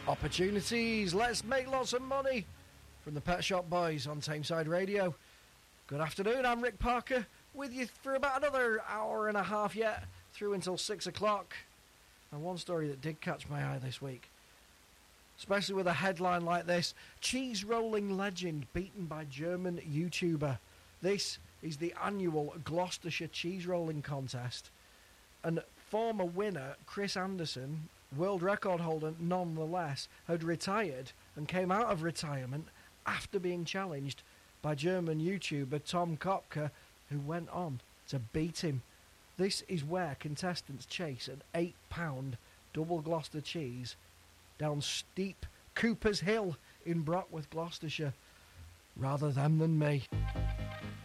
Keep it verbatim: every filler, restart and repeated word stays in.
Opportunities, let's make lots of money from the Pet Shop Boys on Tameside Radio. Good afternoon, I'm Rick Parker, with you for about another hour and a half yet, through until six o'clock. And one story that did catch my eye this week, especially with a headline like this: cheese rolling legend beaten by German YouTuber. This is the annual Gloucestershire cheese rolling contest, and former winner Chris Anderson, world record holder nonetheless, had retired and came out of retirement after being challenged by German YouTuber Tom Kopka, who went on to beat him. This is where contestants chase an eight pound double Gloucester cheese down steep Cooper's Hill in Brockworth, Gloucestershire. Rather them than me.